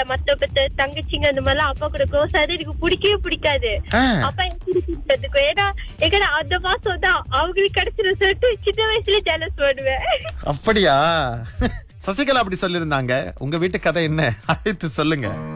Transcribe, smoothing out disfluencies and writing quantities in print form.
மத்த தங்கச்சிங்க அந்த மாதிரிலாம் அப்பா கூட க்ளோஸ் ஆகுது எனக்கு பிடிக்கவே பிடிக்காது. அப்பா எனக்கு ஏன்னா அந்த மாசம் தான் அவங்களுக்கு கிடைச்சிடும் சொல்லிட்டு சின்ன வயசுல ஜெலஸ் பண்ணுவேன். அப்படியா? சசிகலா அப்படி சொல்லிருந்தாங்க. உங்க வீட்டு கதை என்ன? அழைத்து சொல்லுங்க.